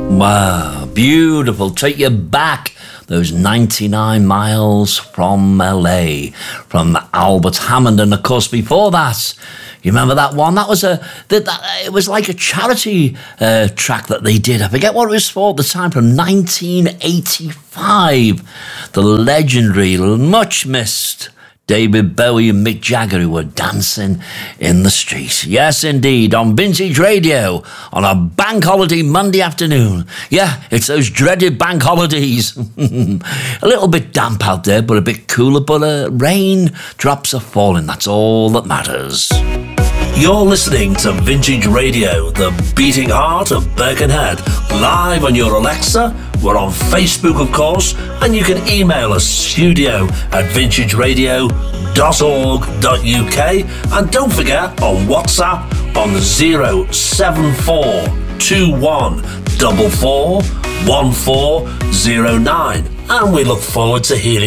Wow, beautiful. Take you back those 99 miles from LA, from Albert Hammond. And of course, before that, you remember that one? That was it was like a charity track that they did. I forget what it was for at the time, from 1985. The legendary, much missed David Bowie and Mick Jagger, who were dancing in the street. Yes, indeed, on Vintage Radio on a bank holiday Monday afternoon. Yeah, it's those dreaded bank holidays. A little bit damp out there, but a bit cooler, but rain drops are falling. That's all that matters. You're listening to Vintage Radio, the beating heart of Birkenhead, live on your Alexa. We're on Facebook, of course, and you can email us studio@vintageradio.org.uk, and don't forget on WhatsApp on 07421441409, and we look forward to hearing